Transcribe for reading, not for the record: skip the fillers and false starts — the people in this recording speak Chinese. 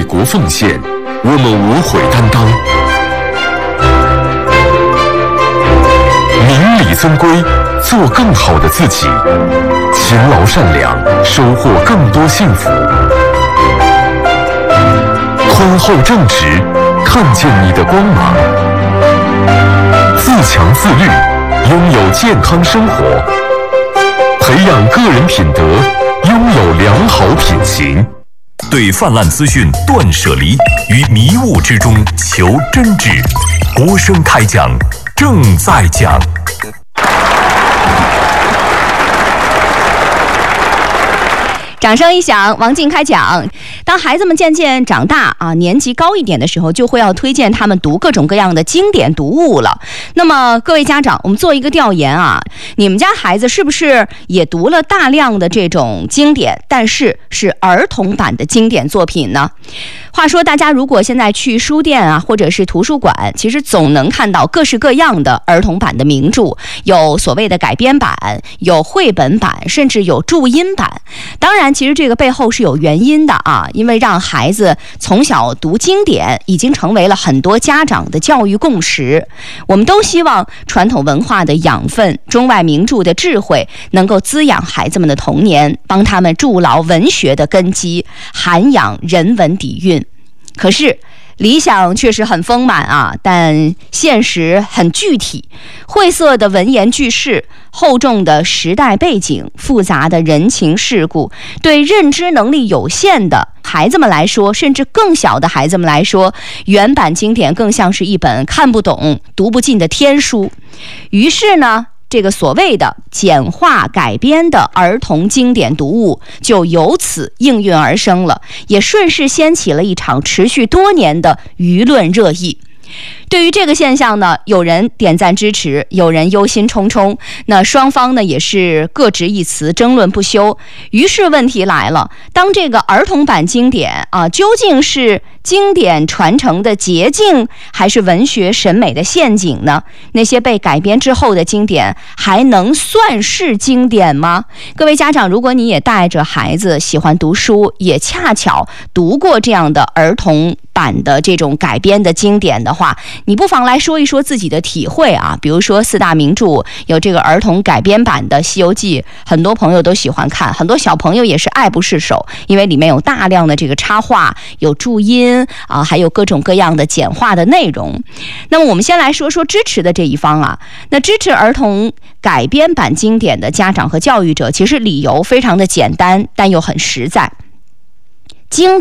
国奉献，我们无悔担当。明理增规，做更好的自己，勤劳善良，收获更多幸福。宽厚正直，看见你的光芒。自强自律，拥有健康生活。培养个人品德，拥有良好品行。对泛滥资讯断舍离，于迷雾之中求真挚。国声开讲，正在讲。 掌声一响，王静开讲。当孩子们渐渐长大啊，年级高一点的时候，就会要推荐他们读各种各样的经典读物了。那么各位家长，我们做一个调研啊，你们家孩子是不是也读了大量的这种经典，但是儿童版的经典作品呢？话说大家如果现在去书店啊，或者是图书馆，其实总能看到各式各样的儿童版的名著，有所谓的改编版，有绘本版，甚至有注音版。当然其实这个背后是有原因的啊，因为让孩子从小读经典已经成为了很多家长的教育共识。我们都希望传统文化的养分，中外名著的智慧能够滋养孩子们的童年，帮他们筑牢文学的根基，涵养人文底蕴。可是理想确实很丰满啊，但现实很具体。晦涩的文言句式，厚重的时代背景，复杂的人情世故，对认知能力有限的孩子们来说，甚至更小的孩子们来说，原版经典更像是一本看不懂、读不尽的天书。于是呢，这个所谓的简化改编的儿童经典读物就由此应运而生了，也顺势掀起了一场持续多年的舆论热议。对于这个现象呢，有人点赞支持，有人忧心忡忡，那双方呢也是各执一词，争论不休。于是问题来了，当这个儿童版经典啊，究竟是经典传承的捷径，还是文学审美的陷阱呢？那些被改编之后的经典还能算是经典吗？各位家长，如果你也带着孩子喜欢读书，也恰巧读过这样的儿童版的这种改编的经典的话，你不妨来说一说自己的体会啊。比如说四大名著有这个儿童改编版的《西游记》，很多朋友都喜欢看，很多小朋友也是爱不释手，因为里面有大量的这个插画，有注音啊，还有各种各样的简化的内容。那么我们先来说说支持的这一方啊，那支持儿童改编版经典的家长和教育者，其实理由非常的简单，但又很实在。经